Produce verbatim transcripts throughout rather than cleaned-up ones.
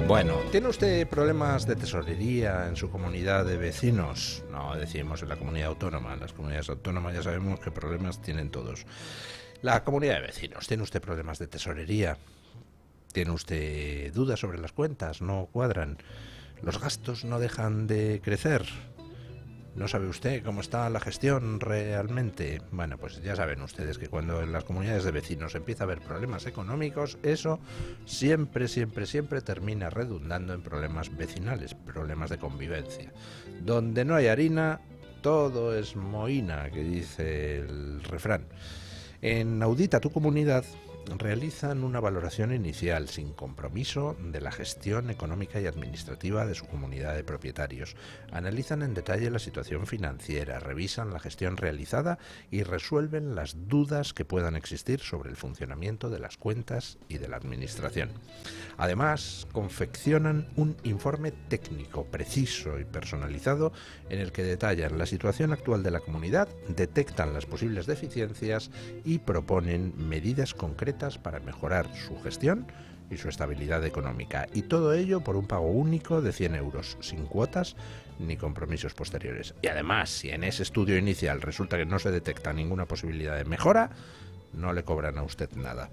Bueno, ¿tiene usted problemas de tesorería en su comunidad de vecinos? No decimos en la comunidad autónoma. En las comunidades autónomas ya sabemos qué problemas tienen todos. La comunidad de vecinos, ¿tiene usted problemas de tesorería? ¿Tiene usted dudas sobre las cuentas? ¿No cuadran? ¿Los gastos no dejan de crecer? ¿No sabe usted cómo está la gestión realmente? Bueno, pues ya saben ustedes que cuando en las comunidades de vecinos empieza a haber problemas económicos, eso siempre, siempre, siempre termina redundando en problemas vecinales, problemas de convivencia. Donde no hay harina, todo es mohina, que dice el refrán. En Audita tu Comunidad realizan una valoración inicial sin compromiso de la gestión económica y administrativa de su comunidad de propietarios. Analizan en detalle la situación financiera, revisan la gestión realizada y resuelven las dudas que puedan existir sobre el funcionamiento de las cuentas y de la administración. Además, confeccionan un informe técnico, preciso y personalizado en el que detallan la situación actual de la comunidad, detectan las posibles deficiencias y proponen medidas concretas para mejorar su gestión y su estabilidad económica. Y todo ello por un pago único de cien euros, sin cuotas ni compromisos posteriores. Y además, si en ese estudio inicial resulta que no se detecta ninguna posibilidad de mejora, no le cobran a usted nada.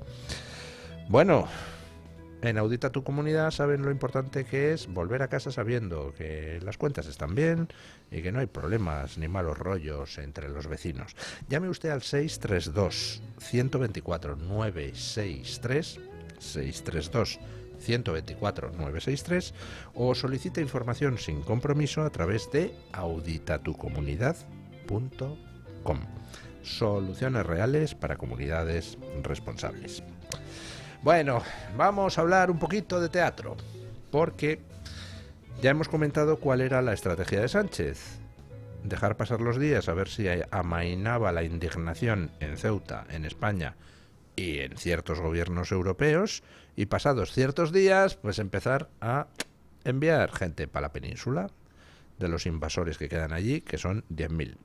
Bueno, en Audita tu Comunidad saben lo importante que es volver a casa sabiendo que las cuentas están bien y que no hay problemas ni malos rollos entre los vecinos. Llame usted al seis tres dos, uno dos cuatro, nueve seis tres, seis tres dos, uno dos cuatro, nueve seis tres o solicite información sin compromiso a través de audita tu comunidad punto com. Soluciones reales para comunidades responsables. Bueno, vamos a hablar un poquito de teatro, porque ya hemos comentado cuál era la estrategia de Sánchez. Dejar pasar los días a ver si amainaba la indignación en Ceuta, en España y en ciertos gobiernos europeos, y pasados ciertos días, pues empezar a enviar gente para la península, de los invasores que quedan allí, que son diez mil.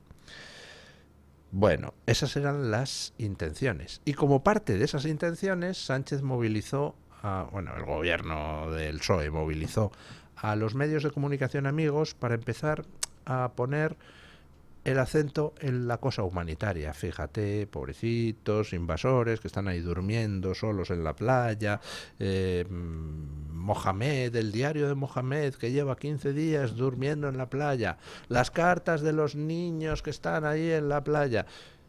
Bueno, esas eran las intenciones. Y como parte de esas intenciones, Sánchez movilizó, a, bueno, el gobierno del P S O E movilizó a los medios de comunicación amigos para empezar a poner el acento en la cosa humanitaria. Fíjate, pobrecitos, invasores que están ahí durmiendo solos en la playa. Eh, Mohamed, el diario de Mohamed, que lleva quince días durmiendo en la playa. Las cartas de los niños que están ahí en la playa.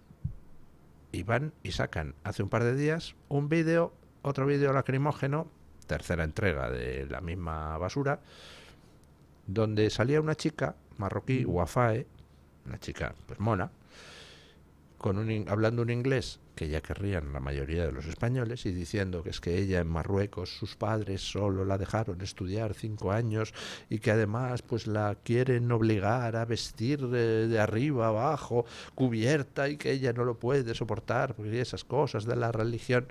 Y van y sacan hace un par de días un vídeo, otro vídeo lacrimógeno, tercera entrega de la misma basura, donde salía una chica marroquí, Wafae, una chica pues mona, con un, hablando un inglés que ya querrían la mayoría de los españoles, y diciendo que es que ella en Marruecos, sus padres solo la dejaron estudiar cinco años y que además pues la quieren obligar a vestir de, de arriba abajo, cubierta, y que ella no lo puede soportar porque esas cosas de la religión,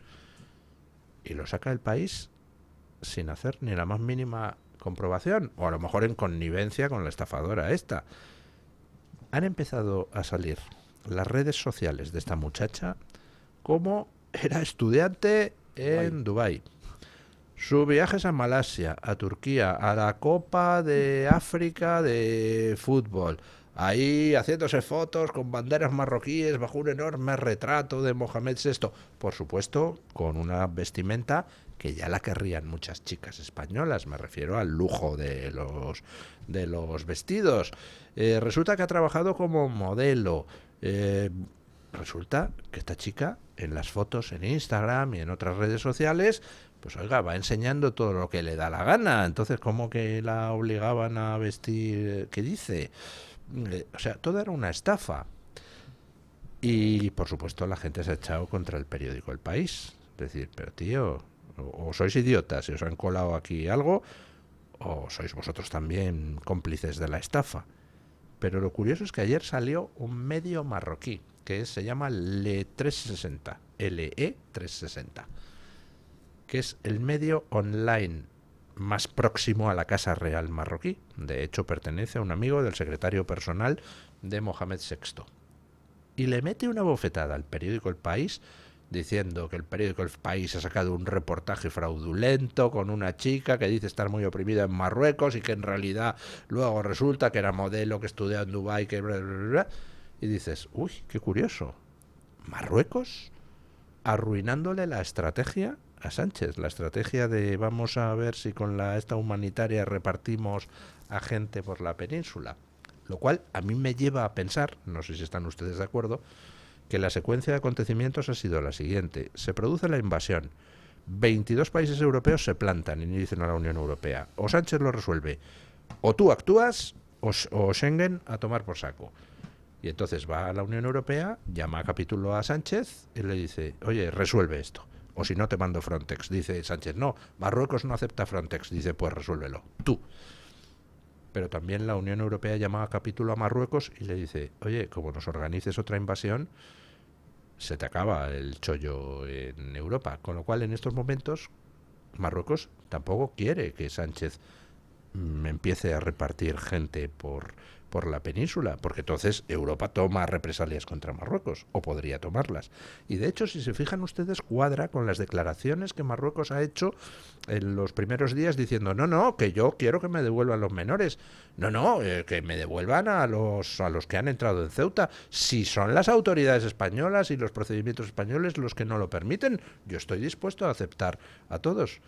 y lo saca del país sin hacer ni la más mínima comprobación, o a lo mejor en connivencia con la estafadora esta. Han empezado a salir las redes sociales de esta muchacha como era estudiante en Dubái. Sus viajes a Malasia, a Turquía, a la Copa de África de fútbol, ahí haciéndose fotos con banderas marroquíes bajo un enorme retrato de Mohamed sexto, por supuesto con una vestimenta que ya la querrían muchas chicas españolas, me refiero al lujo de los, de los vestidos. Eh, resulta que ha trabajado como modelo. Eh, resulta que esta chica en las fotos en Instagram y en otras redes sociales, pues oiga, va enseñando todo lo que le da la gana. Entonces, ¿cómo que la obligaban a vestir? ¿Qué dice? Eh, o sea, todo era una estafa. Y por supuesto la gente se ha echado contra el periódico El País. Es decir, pero tío, o sois idiotas y os han colado aquí algo, o sois vosotros también cómplices de la estafa. Pero lo curioso es que ayer salió un medio marroquí que se llama Le trescientos sesenta, L E trescientos sesenta, que es el medio online más próximo a la Casa Real marroquí. De hecho, pertenece a un amigo del secretario personal de Mohamed sexto. Y le mete una bofetada al periódico El País diciendo que el periódico El País ha sacado un reportaje fraudulento con una chica que dice estar muy oprimida en Marruecos y que en realidad luego resulta que era modelo, que estudiaba en Dubái, que bla, bla, bla, y dices, uy, qué curioso, Marruecos arruinándole la estrategia a Sánchez, la estrategia de vamos a ver si con la esta humanitaria repartimos a gente por la península, lo cual a mí me lleva a pensar, no sé si están ustedes de acuerdo, que la secuencia de acontecimientos ha sido la siguiente. Se produce la invasión, veintidós países europeos se plantan y dicen a la Unión Europea, o Sánchez lo resuelve, o tú actúas, o, o Schengen a tomar por saco. Y entonces va a la Unión Europea, llama a capítulo a Sánchez y le dice, oye, resuelve esto, o si no te mando Frontex. Dice Sánchez, no, Marruecos no acepta Frontex. Dice, pues resuélvelo, tú. Pero también la Unión Europea llama a capítulo a Marruecos y le dice, oye, como nos organices otra invasión, se te acaba el chollo en Europa. Con lo cual, en estos momentos, Marruecos tampoco quiere que Sánchez mm, empiece a repartir gente por, por la península, porque entonces Europa toma represalias contra Marruecos, o podría tomarlas. Y de hecho, si se fijan ustedes, cuadra con las declaraciones que Marruecos ha hecho en los primeros días diciendo, no, no, que yo quiero que me devuelvan los menores, no, no, eh, que me devuelvan a los, a los que han entrado en Ceuta. Si son las autoridades españolas y los procedimientos españoles los que no lo permiten, yo estoy dispuesto a aceptar a todos.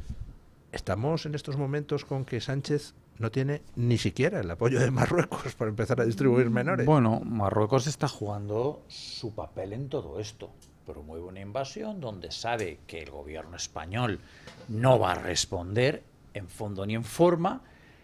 Estamos en estos momentos con que Sánchez no tiene ni siquiera el apoyo de Marruecos para empezar a distribuir menores. Bueno, Marruecos está jugando su papel en todo esto. Promueve una invasión donde sabe que el gobierno español no va a responder en fondo ni en forma,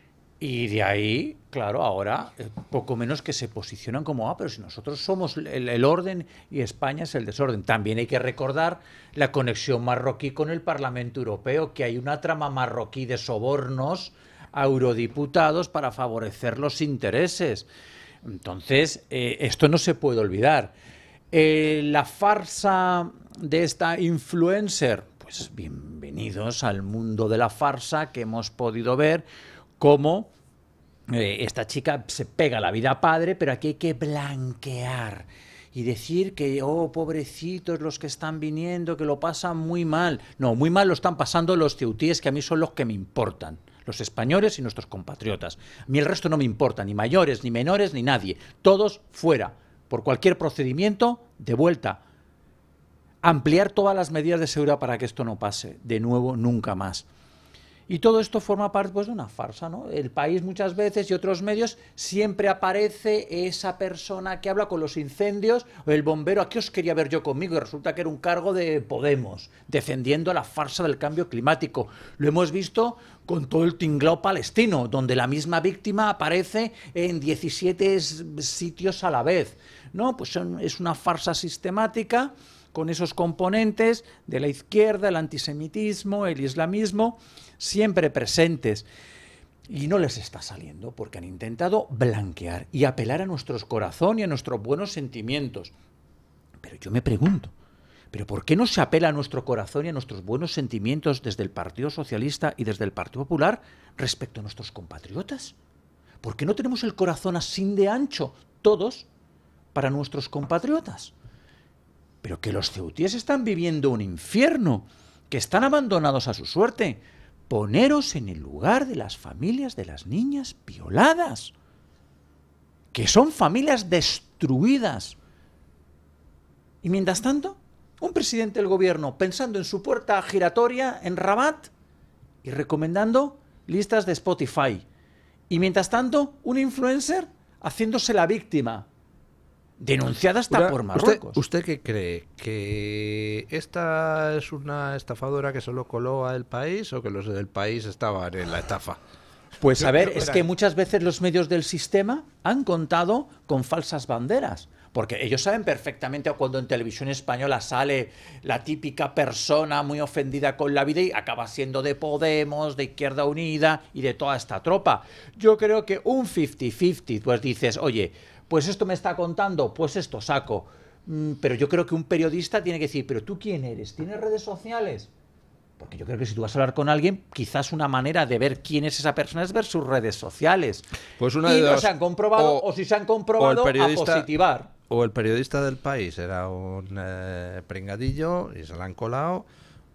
y de ahí, claro, ahora eh, poco menos que se posicionan como, ah, pero si nosotros somos el, el orden y España es el desorden. También hay que recordar la conexión marroquí con el Parlamento Europeo, que hay una trama marroquí de sobornos a eurodiputados para favorecer los intereses. Entonces, eh, esto no se puede olvidar. Eh, la farsa de esta influencer, pues bienvenidos al mundo de la farsa, que hemos podido ver cómo eh, esta chica se pega la vida padre, pero aquí hay que blanquear y decir que, oh, pobrecitos los que están viniendo, que lo pasan muy mal. No, muy mal lo están pasando los ceutíes, que a mí son los que me importan. Los españoles y nuestros compatriotas. A mí el resto no me importa, ni mayores, ni menores, ni nadie. Todos fuera, por cualquier procedimiento, de vuelta. Ampliar todas las medidas de seguridad para que esto no pase de nuevo nunca más. Y todo esto forma parte, pues, de una farsa, ¿no? El País muchas veces y otros medios siempre aparece esa persona que habla con los incendios, o el bombero, ¿a qué os quería ver yo conmigo? Y resulta que era un cargo de Podemos, defendiendo la farsa del cambio climático. Lo hemos visto con todo el tinglao palestino, donde la misma víctima aparece en diecisiete sitios a la vez, ¿no? Pues son, es una farsa sistemática con esos componentes de la izquierda, el antisemitismo, el islamismo, siempre presentes. Y no les está saliendo porque han intentado blanquear y apelar a nuestros corazones y a nuestros buenos sentimientos. Pero yo me pregunto, ¿pero por qué no se apela a nuestro corazón y a nuestros buenos sentimientos desde el Partido Socialista y desde el Partido Popular respecto a nuestros compatriotas? ¿Por qué no tenemos el corazón así de ancho, todos, para nuestros compatriotas? Pero que los ceutíes están viviendo un infierno, que están abandonados a su suerte. Poneros en el lugar de las familias de las niñas violadas, que son familias destruidas. Y mientras tanto, un presidente del gobierno pensando en su puerta giratoria en Rabat y recomendando listas de Spotify. Y mientras tanto, un influencer haciéndose la víctima, denunciada hasta Una, por Marruecos. ¿Usted, ¿Usted qué cree? ¿Que esta es una estafadora que solo coló a El País o que los del País estaban en la estafa? Pues a ver, es que muchas veces los medios del sistema han contado con falsas banderas. Porque ellos saben perfectamente cuando en televisión española sale la típica persona muy ofendida con la vida y acaba siendo de Podemos, de Izquierda Unida y de toda esta tropa. Yo creo que un cincuenta cincuenta, pues dices, oye, pues esto me está contando, pues esto saco. Mm, pero yo creo que un periodista tiene que decir, ¿pero tú quién eres? ¿Tienes redes sociales? Porque yo creo que si tú vas a hablar con alguien, quizás una manera de ver quién es esa persona es ver sus redes sociales. Pues una y de no dos, se han comprobado, o, o si se han comprobado, o el periodista, a positivar. o el periodista del País era un eh, pringadillo y se la han colado,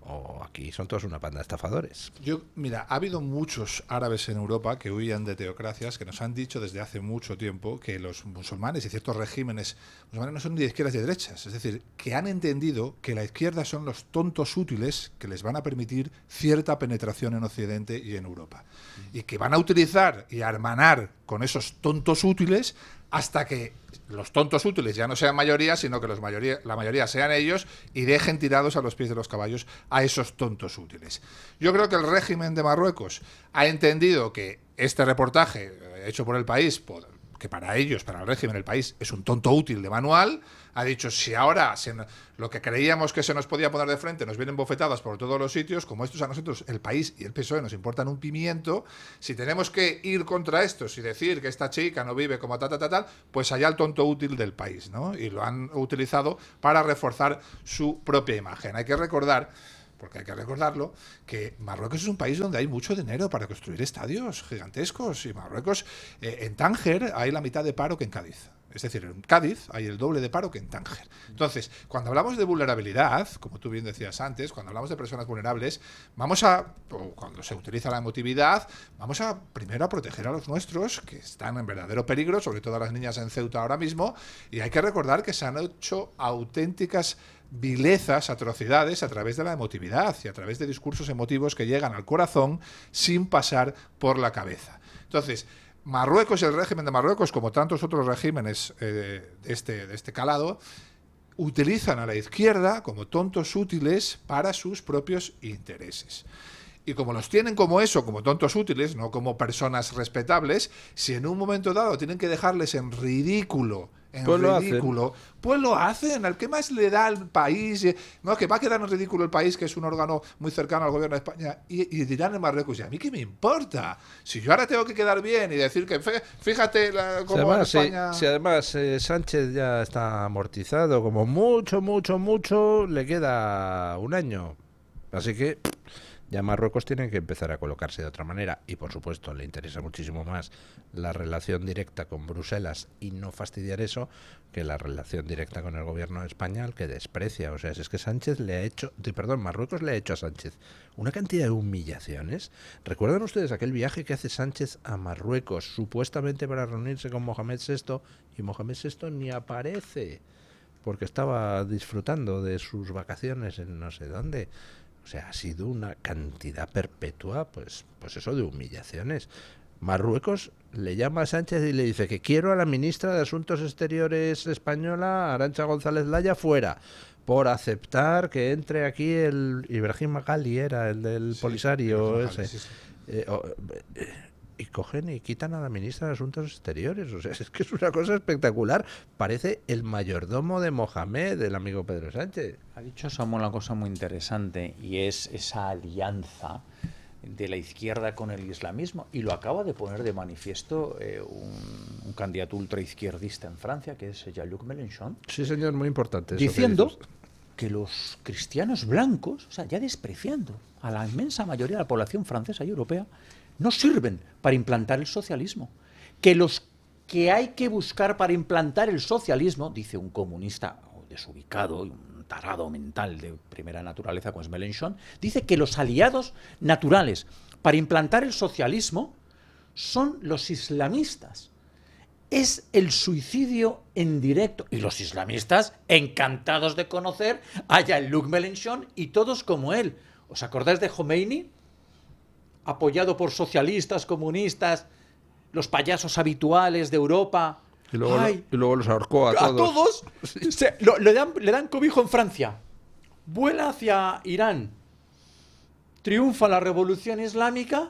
o aquí son todos una panda de estafadores. Yo, mira, ha habido muchos árabes en Europa que huían de teocracias que nos han dicho desde hace mucho tiempo que los musulmanes y ciertos regímenes musulmanes no son ni de izquierdas ni de derechas. Es decir, que han entendido que la izquierda son los tontos útiles que les van a permitir cierta penetración en Occidente y en Europa. Y que van a utilizar y a hermanar con esos tontos útiles hasta que los tontos útiles ya no sean mayoría, sino que los mayoría, la mayoría sean ellos y dejen tirados a los pies de los caballos a esos tontos útiles. Yo creo que el régimen de Marruecos ha entendido que este reportaje hecho por El País, por, que para ellos, para el régimen del país, es un tonto útil de manual, ha dicho, si ahora se, lo que creíamos que se nos podía poner de frente nos vienen bofetadas por todos los sitios, como estos a nosotros, el país y el P S O E nos importan un pimiento, si tenemos que ir contra estos y decir que esta chica no vive como tal, tal, tal, tal, pues allá el tonto útil del país, ¿no? Y lo han utilizado para reforzar su propia imagen. Hay que recordar, porque hay que recordarlo, que Marruecos es un país donde hay mucho dinero para construir estadios gigantescos, y Marruecos, eh, en Tánger hay la mitad de paro que en Cádiz. Es decir, en Cádiz hay el doble de paro que en Tánger. Entonces, cuando hablamos de vulnerabilidad, como tú bien decías antes, cuando hablamos de personas vulnerables, vamos a, o cuando se utiliza la emotividad, vamos a primero a proteger a los nuestros, que están en verdadero peligro, sobre todo a las niñas en Ceuta ahora mismo, y hay que recordar que se han hecho auténticas vilezas, atrocidades a través de la emotividad y a través de discursos emotivos que llegan al corazón sin pasar por la cabeza. Entonces, Marruecos y el régimen de Marruecos, como tantos otros regímenes eh, de, este, de este calado, utilizan a la izquierda como tontos útiles para sus propios intereses. Y como los tienen como eso, como tontos útiles, no como personas respetables, si en un momento dado tienen que dejarles en ridículo, en pues ridículo, lo pues lo hacen. Al que más le da al país, no, que va a quedar en ridículo el país, que es un órgano muy cercano al gobierno de España, y, y dirán en Marruecos, ¿y a mí qué me importa? Si yo ahora tengo que quedar bien y decir que, fíjate la, cómo si además, en España... Si, si además eh, Sánchez ya está amortizado, como mucho, mucho, mucho, le queda un año. Así que ya Marruecos tiene que empezar a colocarse de otra manera, y por supuesto le interesa muchísimo más la relación directa con Bruselas y no fastidiar eso que la relación directa con el gobierno de España, al que desprecia. O sea, es que Sánchez le ha hecho, perdón, Marruecos le ha hecho a Sánchez una cantidad de humillaciones. ¿Recuerdan ustedes aquel viaje que hace Sánchez a Marruecos supuestamente para reunirse con Mohamed sexto, y Mohamed sexto ni aparece porque estaba disfrutando de sus vacaciones en no sé dónde? O sea, ha sido una cantidad perpetua, pues, pues eso, de humillaciones. Marruecos le llama a Sánchez y le dice que quiero a la ministra de Asuntos Exteriores española, Arantxa González Laya, fuera, por aceptar que entre aquí el Ibrahim Magali, era el del sí, Polisario ese. Sí, sí. Eh, oh, eh, y cogen y quitan a la ministra de Asuntos Exteriores. O sea, es que es una cosa espectacular. Parece el mayordomo de Mohamed, el amigo Pedro Sánchez. Ha dicho Samuel una cosa muy interesante, y es esa alianza de la izquierda con el islamismo, y lo acaba de poner de manifiesto eh, un, un candidato ultraizquierdista en Francia, que es Jean-Luc Mélenchon. Sí, señor, muy importante. Eso diciendo que, que los cristianos blancos, o sea, ya despreciando a la inmensa mayoría de la población francesa y europea, no sirven para implantar el socialismo. Que los que hay que buscar para implantar el socialismo, dice un comunista desubicado, un tarado mental de primera naturaleza como es Mélenchon, dice que los aliados naturales para implantar el socialismo son los islamistas. Es el suicidio en directo. Y los islamistas, encantados de conocer a Jean-Luc Mélenchon y todos como él. ¿Os acordáis de Khomeini? Apoyado por socialistas, comunistas, los payasos habituales de Europa. Y luego, Ay, lo, y luego los ahorcó a todos. A todos sí. se, lo, le, dan, le dan cobijo en Francia. Vuela hacia Irán. Triunfa la revolución islámica.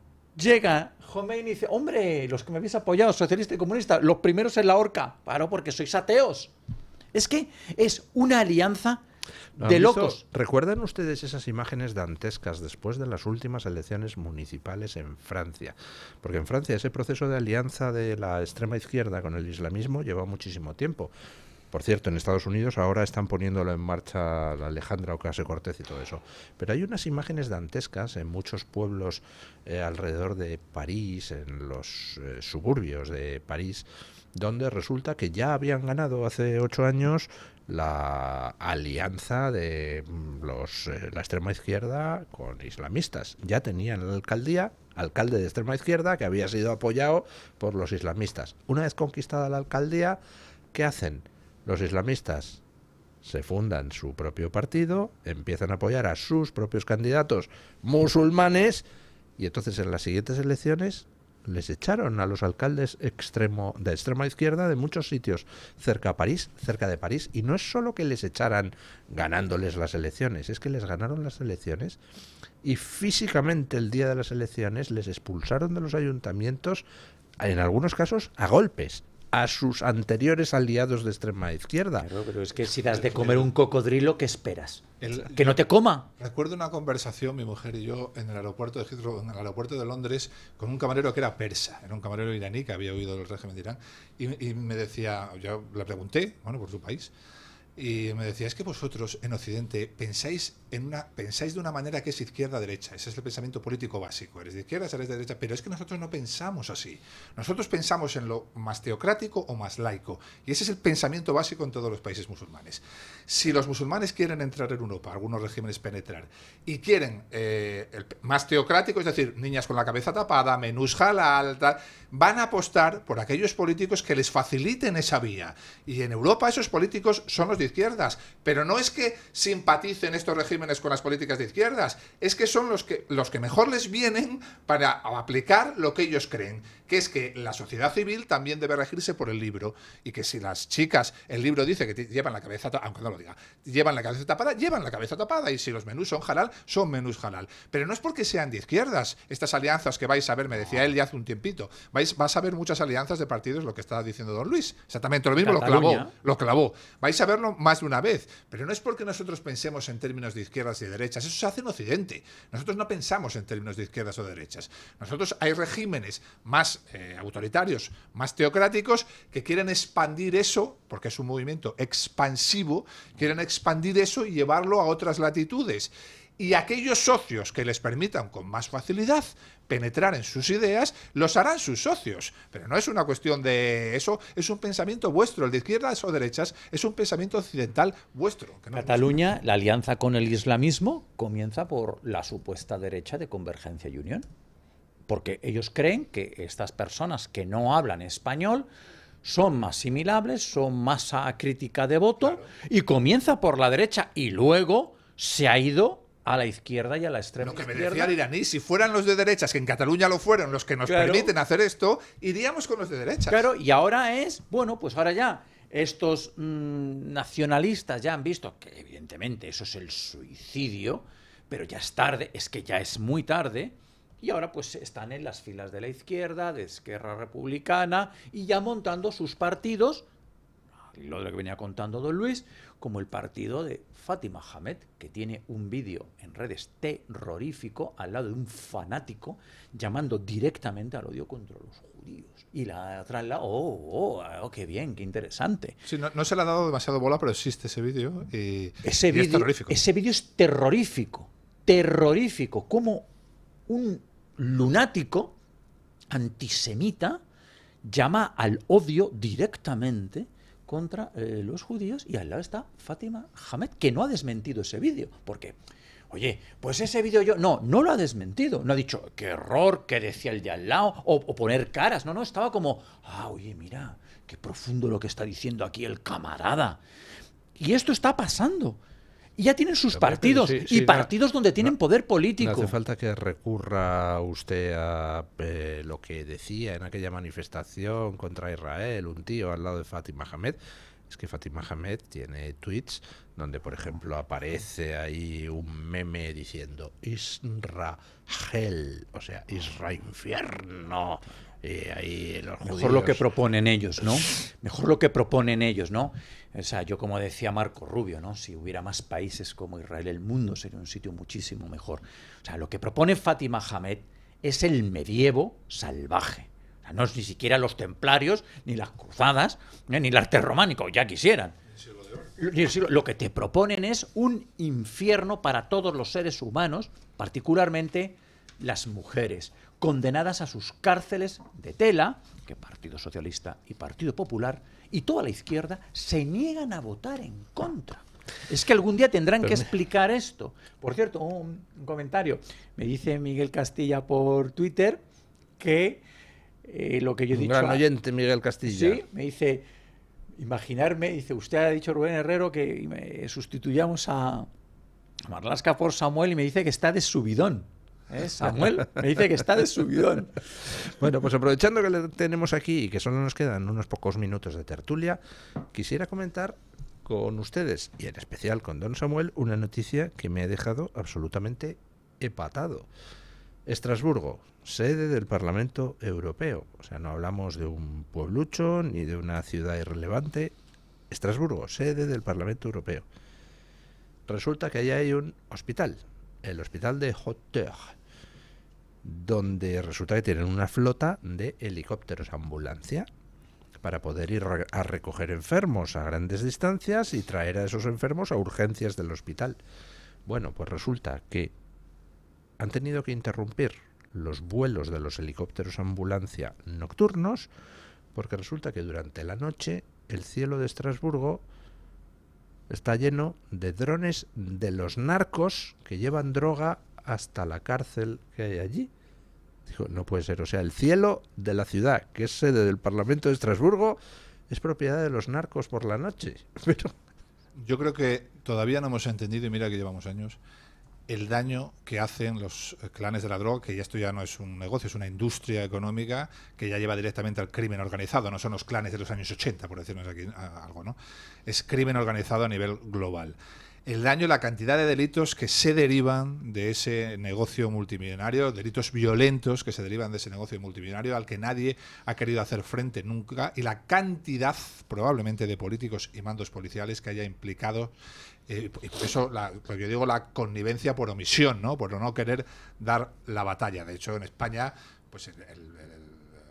Llega Khomeini y dice, hombre, los que me habéis apoyado, socialistas y comunistas, los primeros en la horca. Claro, porque sois ateos. Es que es una alianza de locos. ¿Recuerdan ustedes esas imágenes dantescas después de las últimas elecciones municipales en Francia? Porque en Francia ese proceso de alianza de la extrema izquierda con el islamismo lleva muchísimo tiempo. Por cierto, en Estados Unidos ahora están poniéndolo en marcha la Alejandra Ocasio-Cortez y todo eso. Pero hay unas imágenes dantescas en muchos pueblos eh, alrededor de París, en los eh, suburbios de París, donde resulta que ya habían ganado hace ocho años la alianza de los eh, la extrema izquierda con islamistas. Ya tenían la alcaldía, alcalde de extrema izquierda, que había sido apoyado por los islamistas. Una vez conquistada la alcaldía, ¿qué hacen? Los islamistas se fundan su propio partido, empiezan a apoyar a sus propios candidatos musulmanes, y entonces en las siguientes elecciones les echaron a los alcaldes extremo de extrema izquierda de muchos sitios cerca a París, cerca de París, y no es solo que les echaran ganándoles las elecciones, es que les ganaron las elecciones y físicamente el día de las elecciones les expulsaron de los ayuntamientos, en algunos casos a golpes, a sus anteriores aliados de extrema izquierda. Claro, pero es que si das de comer un cocodrilo, ¿qué esperas? El, ¿Que no te coma? Recuerdo una conversación, mi mujer y yo, en el aeropuerto de Heathrow, en el aeropuerto de Londres, con un camarero que era persa, era un camarero iraní que había huido del régimen de Irán, y, y me decía, yo le pregunté, bueno, por su país, y me decía, es que vosotros en Occidente pensáis en una pensáis de una manera que es izquierda-derecha, ese es el pensamiento político básico, eres de izquierda, eres de derecha, pero es que nosotros no pensamos así, nosotros pensamos en lo más teocrático o más laico, y ese es el pensamiento básico en todos los países musulmanes. Si los musulmanes quieren entrar en Europa, algunos regímenes penetrar, y quieren eh, el más teocrático, es decir, niñas con la cabeza tapada, menús halal, tal, van a apostar por aquellos políticos que les faciliten esa vía, y en Europa esos políticos son los de izquierdas, pero no es que simpaticen estos regímenes con las políticas de izquierdas, es que son los que, los que mejor les vienen para aplicar lo que ellos creen, que es que la sociedad civil también debe regirse por el libro, y que si las chicas, el libro dice que llevan la cabeza tapada, aunque no lo diga, llevan la cabeza tapada, llevan la cabeza tapada, y si los menús son halal, son menús halal. Pero no es porque sean de izquierdas, estas alianzas que vais a ver, me decía él ya hace un tiempito, vais, vas a ver muchas alianzas de partidos, lo que estaba diciendo don Luis, exactamente lo mismo, lo clavó, lo clavó, vais a verlo más de una vez, pero no es porque nosotros pensemos en términos de izquierdas y de derechas, eso se hace en Occidente, nosotros no pensamos en términos de izquierdas o de derechas, nosotros hay regímenes más eh, autoritarios, más teocráticos, que quieren expandir eso, porque es un movimiento expansivo, quieren expandir eso y llevarlo a otras latitudes. Y aquellos socios que les permitan con más facilidad penetrar en sus ideas, los harán sus socios. Pero no es una cuestión de eso, es un pensamiento vuestro. El de izquierdas o derechas es un pensamiento occidental vuestro. Que no Cataluña, la alianza con el islamismo comienza por la supuesta derecha de Convergencia y Unión. Porque ellos creen que estas personas que no hablan español son más asimilables, son más a crítica de voto, claro. Y comienza por la derecha y luego se ha ido a la izquierda y a la extrema izquierda. Lo que izquierda. me decía el iraní, si fueran los de derechas, que en Cataluña lo fueron, los que nos claro. permiten hacer esto, iríamos con los de derechas. Claro, y ahora es, bueno, pues ahora ya estos mmm, nacionalistas ya han visto que evidentemente eso es el suicidio, pero ya es tarde, es que ya es muy tarde, y ahora pues están en las filas de la izquierda, de Esquerra Republicana, y ya montando sus partidos, lo de lo que venía contando don Luis, como el partido de Fátima Hamed, que tiene un vídeo en redes terrorífico al lado de un fanático llamando directamente al odio contra los judíos. Y la otra al lado, oh, oh, oh, qué bien, qué interesante. Sí, no, no se le ha dado demasiado bola, pero existe ese vídeo y, ese y vídeo, es terrorífico. Ese vídeo es terrorífico, terrorífico, como un lunático antisemita llama al odio directamente contra eh, los judíos, y al lado está Fátima Hamed, que no ha desmentido ese vídeo, porque, oye, pues ese vídeo yo... No, no lo ha desmentido, no ha dicho, qué error, que decía el de al lado, o, o poner caras, no, no, estaba como, ah, oye, mira, qué profundo lo que está diciendo aquí el camarada. Y esto está pasando. Y ya tienen sus partidos, sí, sí, y partidos no, donde tienen no, poder político. No hace falta que recurra usted a eh, lo que decía en aquella manifestación contra Israel, un tío al lado de Fátima Hamed. Es que Fátima Hamed tiene tweets donde, por ejemplo, aparece ahí un meme diciendo Israel, o sea, Israel infierno. Y ahí los Mejor judíos... lo que proponen ellos, ¿no? Mejor lo que proponen ellos, ¿no? O sea, yo como decía Marco Rubio, ¿no? Si hubiera más países como Israel, el mundo sería un sitio muchísimo mejor. O sea, lo que propone Fátima Hamed es el medievo salvaje. O sea, no es ni siquiera los templarios, ni las cruzadas, ni el arte románico, ya quisieran. Lo que te proponen es un infierno para todos los seres humanos, particularmente las mujeres, condenadas a sus cárceles de tela, que Partido Socialista y Partido Popular y toda la izquierda se niegan a votar en contra. Es que algún día tendrán Pero que me... explicar esto. Por cierto, un, un comentario. Me dice Miguel Castilla por Twitter que eh, lo que yo he un dicho... Un gran oyente, Miguel Castilla. Sí, me dice, imaginarme, dice, usted ha dicho, Rubén Herrero, que me sustituyamos a Marlaska por Samuel y me dice que está de subidón. ¿Eh? Samuel me dice que está de subidón. Bueno, pues aprovechando que le tenemos aquí y que solo nos quedan unos pocos minutos de tertulia, quisiera comentar con ustedes, y en especial con don Samuel, una noticia que me ha dejado absolutamente hepatado. Estrasburgo, sede del Parlamento Europeo. O sea, no hablamos de un pueblucho ni de una ciudad irrelevante. Estrasburgo, sede del Parlamento Europeo. Resulta que allí hay un hospital, el hospital de Haute, donde resulta que tienen una flota de helicópteros ambulancia para poder ir a recoger enfermos a grandes distancias y traer a esos enfermos a urgencias del hospital. Bueno, pues resulta que han tenido que interrumpir los vuelos de los helicópteros ambulancia nocturnos porque resulta que durante la noche el cielo de Estrasburgo está lleno de drones de los narcos que llevan droga hasta la cárcel que hay allí. Digo, no puede ser. O sea, el cielo de la ciudad, que es sede del Parlamento de Estrasburgo, es propiedad de los narcos por la noche. Pero yo creo que todavía no hemos entendido, y mira que llevamos años, el daño que hacen los clanes de la droga, que ya esto ya no es un negocio, es una industria económica que ya lleva directamente al crimen organizado. No son los clanes de los años ochenta, por decirnos aquí algo, ¿no? Es crimen organizado a nivel global. El daño, la cantidad de delitos que se derivan de ese negocio multimillonario, delitos violentos que se derivan de ese negocio multimillonario al que nadie ha querido hacer frente nunca, y la cantidad probablemente de políticos y mandos policiales que haya implicado, eh, y por eso la, pues yo digo la connivencia por omisión, ¿no? Por no querer dar la batalla. De hecho, en España, pues el, el, el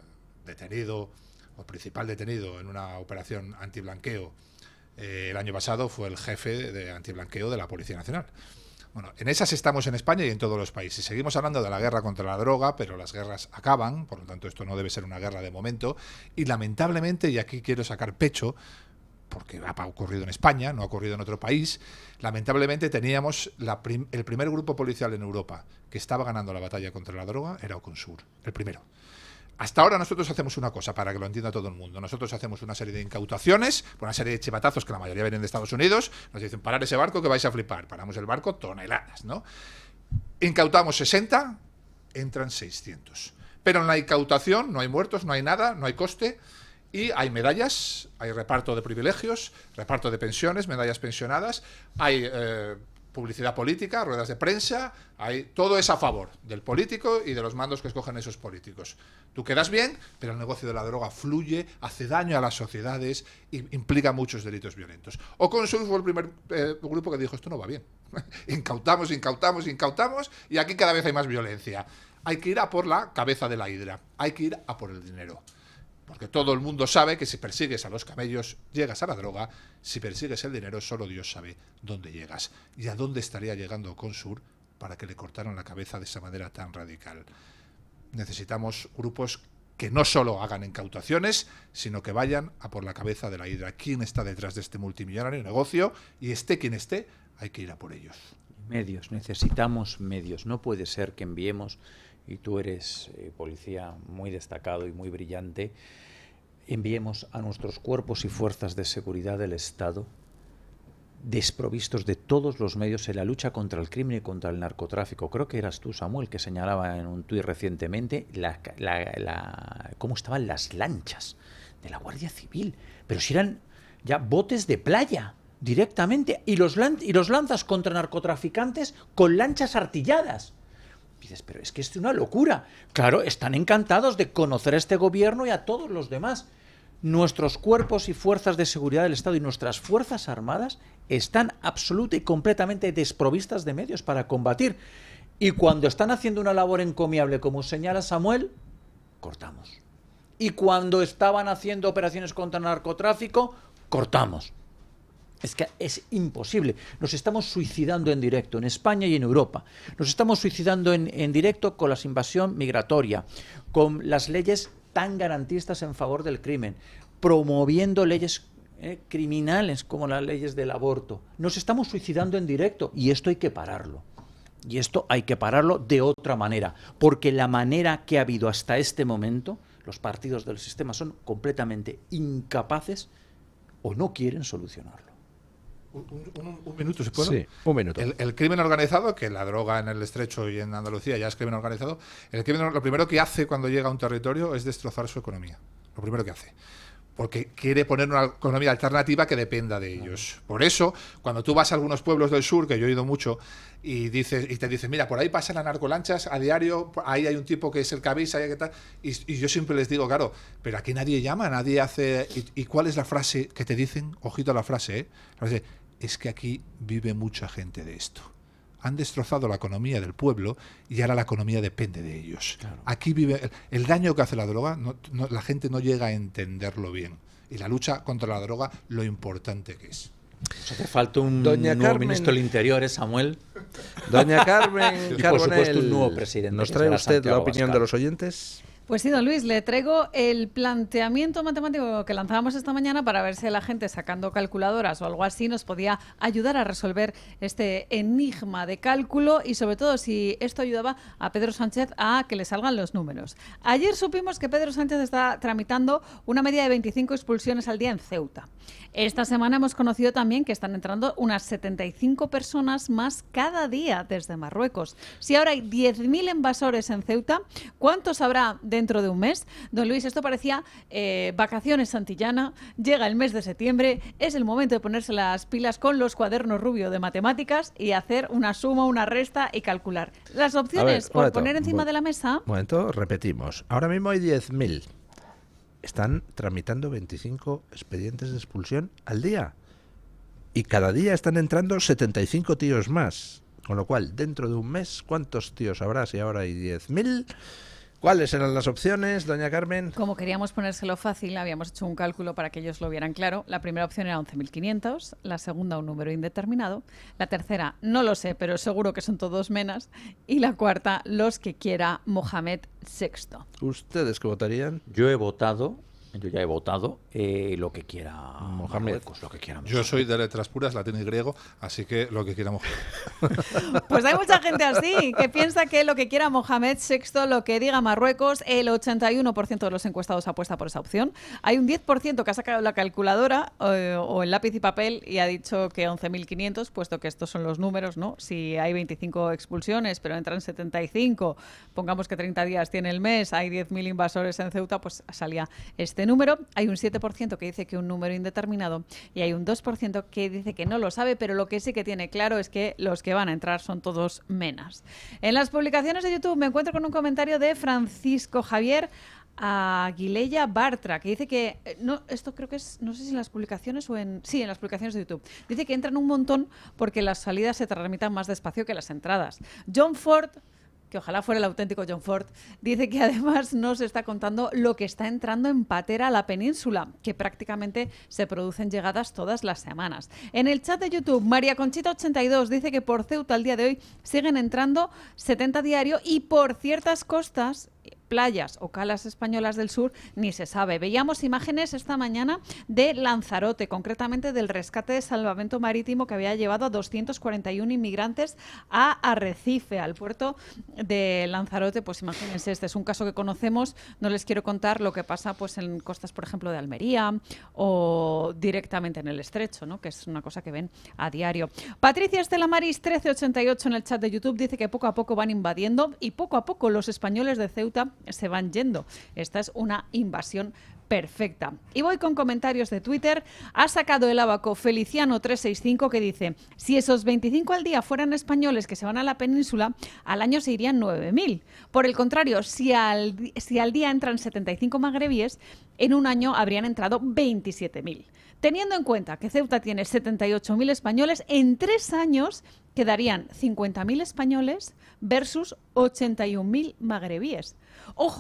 detenido o principal detenido en una operación antiblanqueo Eh, el año pasado fue el jefe de antiblanqueo de la Policía Nacional. Bueno, en esas estamos en España y en todos los países. Seguimos hablando de la guerra contra la droga, pero las guerras acaban, por lo tanto esto no debe ser una guerra de momento, y lamentablemente, y aquí quiero sacar pecho, porque ha ocurrido en España, no ha ocurrido en otro país, lamentablemente teníamos la prim- el primer grupo policial en Europa que estaba ganando la batalla contra la droga, era Oconsur, el primero. Hasta ahora nosotros hacemos una cosa, para que lo entienda todo el mundo. Nosotros hacemos una serie de incautaciones, una serie de chivatazos que la mayoría vienen de Estados Unidos. Nos dicen, parar ese barco que vais a flipar. Paramos el barco, toneladas, ¿no? Incautamos sesenta, entran seiscientos. Pero en la incautación no hay muertos, no hay nada, no hay coste. Y hay medallas, hay reparto de privilegios, reparto de pensiones, medallas pensionadas. Hay eh, publicidad política, ruedas de prensa, hay, todo es a favor del político y de los mandos que escogen esos políticos. Tú quedas bien, pero el negocio de la droga fluye, hace daño a las sociedades e implica muchos delitos violentos. Oconsur fue el primer eh, grupo que dijo, esto no va bien. Incautamos, incautamos, incautamos, y aquí cada vez hay más violencia. Hay que ir a por la cabeza de la hidra, hay que ir a por el dinero. Porque todo el mundo sabe que si persigues a los camellos, llegas a la droga. Si persigues el dinero, solo Dios sabe dónde llegas. ¿Y a dónde estaría llegando Oconsur para que le cortaran la cabeza de esa manera tan radical? Necesitamos grupos que no solo hagan incautaciones, sino que vayan a por la cabeza de la hidra. ¿Quién está detrás de este multimillonario negocio? Y esté quien esté, hay que ir a por ellos. Medios, necesitamos medios. No puede ser que enviemos, y tú eres eh, policía muy destacado y muy brillante, enviemos a nuestros cuerpos y fuerzas de seguridad del Estado desprovistos de todos los medios en la lucha contra el crimen y contra el narcotráfico. Creo que eras tú, Samuel, que señalaba en un tuit recientemente la, la, la, cómo estaban las lanchas de la Guardia Civil. Pero si eran ya botes de playa directamente, y los, lan- y los lanzas contra narcotraficantes con lanchas artilladas. Dices, pero es que es una locura. Claro, están encantados de conocer a este gobierno y a todos los demás. Nuestros cuerpos y fuerzas de seguridad del Estado y nuestras fuerzas armadas están absoluta y completamente desprovistas de medios para combatir. Y cuando están haciendo una labor encomiable, como señala Samuel, cortamos. Y cuando estaban haciendo operaciones contra el narcotráfico, cortamos. Es que es imposible. Nos estamos suicidando en directo, en España y en Europa. Nos estamos suicidando en, en directo con la invasión migratoria, con las leyes tan garantistas en favor del crimen, promoviendo leyes eh, criminales como las leyes del aborto. Nos estamos suicidando en directo y esto hay que pararlo. Y esto hay que pararlo de otra manera, porque la manera que ha habido hasta este momento, los partidos del sistema son completamente incapaces o no quieren solucionarlo. Un, un, un minuto, ¿se puede? Sí, un minuto. El, el crimen organizado, que la droga en el Estrecho y en Andalucía ya es crimen organizado, el crimen, lo primero que hace cuando llega a un territorio es destrozar su economía. Lo primero que hace. Porque quiere poner una economía alternativa que dependa de ellos. Por eso, cuando tú vas a algunos pueblos del sur, que yo he ido mucho, y dices y te dicen, mira, por ahí pasan las narcolanchas a diario, ahí hay un tipo que es el cabeza, y, tal, y, y yo siempre les digo, claro, pero aquí nadie llama, nadie hace... ¿Y, y cuál es la frase que te dicen? Ojito a la frase, ¿eh? La frase, es que aquí vive mucha gente de esto. Han destrozado la economía del pueblo y ahora la economía depende de ellos. Claro. Aquí vive el, el daño que hace la droga, no, no, la gente no llega a entenderlo bien. Y la lucha contra la droga, lo importante que es. Nos hace falta un Doña nuevo Carmen, ministro del Interior, ¿eh, Samuel? Doña Carmen y Carbonell, por supuesto un nuevo presidente. ¿Nos trae usted Santiago la opinión Abascal. de los oyentes? Pues sí, don Luis, le traigo el planteamiento matemático que lanzábamos esta mañana para ver si la gente sacando calculadoras o algo así nos podía ayudar a resolver este enigma de cálculo y sobre todo si esto ayudaba a Pedro Sánchez a que le salgan los números. Ayer supimos que Pedro Sánchez está tramitando una media de veinticinco expulsiones al día en Ceuta. Esta semana hemos conocido también que están entrando unas setenta y cinco personas más cada día desde Marruecos. Si ahora hay diez mil invasores en Ceuta, ¿cuántos habrá dentro de un mes? Don Luis, esto parecía eh, vacaciones Santillana, llega el mes de septiembre, es el momento de ponerse las pilas con los cuadernos rubio de matemáticas y hacer una suma, una resta y calcular. Las opciones, ver, por momento, poner encima un, de la mesa... Un momento, repetimos. Ahora mismo hay diez mil. Están tramitando veinticinco expedientes de expulsión al día. Y cada día están entrando setenta y cinco tíos más. Con lo cual, dentro de un mes, ¿cuántos tíos habrá si ahora hay diez mil? ¿Cuáles eran las opciones, doña Carmen? Como queríamos ponérselo fácil, habíamos hecho un cálculo para que ellos lo vieran claro. La primera opción era once mil quinientos, la segunda un número indeterminado, la tercera no lo sé, pero seguro que son todos menas, y la cuarta los que quiera Mohamed sexto. ¿Ustedes qué votarían? Yo he votado, yo ya he votado eh, lo que quiera Mohamed. Marruecos, lo que quiera Mohamed. Yo soy de letras puras, latín y griego, así que lo que quiera Mohamed. Pues hay mucha gente así, que piensa que lo que quiera Mohamed sexto, lo que diga Marruecos, el ochenta y uno por ciento de los encuestados apuesta por esa opción. Hay un diez por ciento que ha sacado la calculadora eh, o el lápiz y papel y ha dicho que once mil quinientos, puesto que estos son los números, ¿no? Si hay veinticinco expulsiones, pero entran setenta y cinco, pongamos que treinta días tiene el mes, hay diez mil invasores en Ceuta, pues salía este número. Hay un siete por ciento que dice que un número indeterminado y hay un dos por ciento que dice que no lo sabe, pero lo que sí que tiene claro es que los que van a entrar son todos menas. En las publicaciones de YouTube me encuentro con un comentario de Francisco Javier Aguilella Bartra, que dice que, no, esto creo que es, no sé si en las publicaciones o en, sí, en las publicaciones de YouTube, dice que entran un montón porque las salidas se tramitan más despacio que las entradas. John Ford, que ojalá fuera el auténtico John Ford, dice que además no se está contando lo que está entrando en patera a la península, que prácticamente se producen llegadas todas las semanas. En el chat de YouTube, María Conchita ochenta y dos dice que por Ceuta al día de hoy siguen entrando setenta diario y por ciertas costas, playas o calas españolas del sur, ni se sabe. Veíamos imágenes esta mañana de Lanzarote, concretamente del rescate de salvamento marítimo que había llevado a doscientos cuarenta y uno inmigrantes a Arrecife, al puerto de Lanzarote. Pues imagínense, este es un caso que conocemos, no les quiero contar lo que pasa pues en costas, por ejemplo, de Almería o directamente en el Estrecho, ¿no? Que es una cosa que ven a diario. Patricia Estela Maris trece ochenta y ocho en el chat de YouTube dice que poco a poco van invadiendo y poco a poco los españoles de Ceuta se van yendo. Esta es una invasión perfecta. Y voy con comentarios de Twitter. Ha sacado el abaco Feliciano trescientos sesenta y cinco que dice: si esos veinticinco al día fueran españoles que se van a la península, al año se irían nueve mil. Por el contrario, si al, si al día entran setenta y cinco magrebíes, en un año habrían entrado veintisiete mil. Teniendo en cuenta que Ceuta tiene setenta y ocho mil españoles, en tres años quedarían cincuenta mil españoles versus ochenta y un mil magrebíes. Ojo,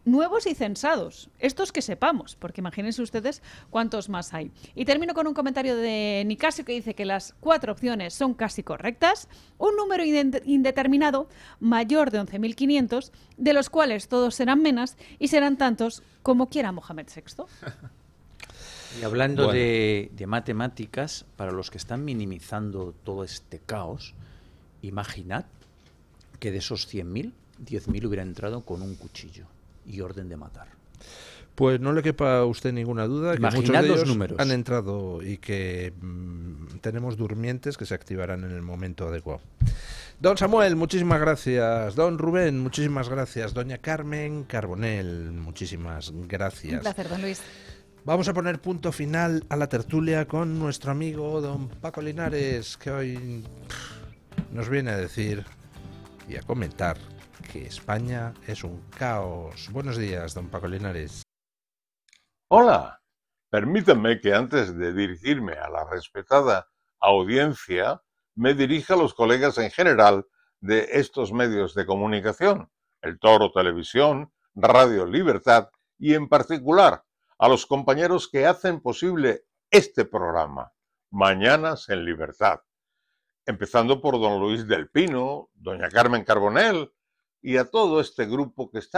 nuevos y censados. Estos que sepamos, porque imagínense ustedes cuántos más hay. Y termino con un comentario de Nicasio que dice que las cuatro opciones son casi correctas. Un número indeterminado mayor de once mil quinientos, de los cuales todos serán menas y serán tantos como quiera Mohamed sexto. Y hablando Bueno. de, de matemáticas, para los que están minimizando todo este caos, imaginad que de esos cien mil, diez mil hubieran entrado con un cuchillo y orden de matar. Pues no le quepa a usted ninguna duda que Imaginad muchos de los ellos números. han entrado y que mm, tenemos durmientes que se activarán en el momento adecuado. Don Samuel, muchísimas gracias. Don Rubén, muchísimas gracias. Doña Carmen Carbonell, muchísimas gracias. Un placer, don Luis. Vamos a poner punto final a la tertulia con nuestro amigo don Paco Linares, que hoy pff, nos viene a decir y a comentar que España es un caos. Buenos días, don Paco Linares. Hola, permítanme que antes de dirigirme a la respetada audiencia, me dirija a los colegas en general de estos medios de comunicación, El Toro Televisión, Radio Libertad y en particular a los compañeros que hacen posible este programa, Mañanas en Libertad, empezando por don Luis del Pino, doña Carmen Carbonell y a todo este grupo que está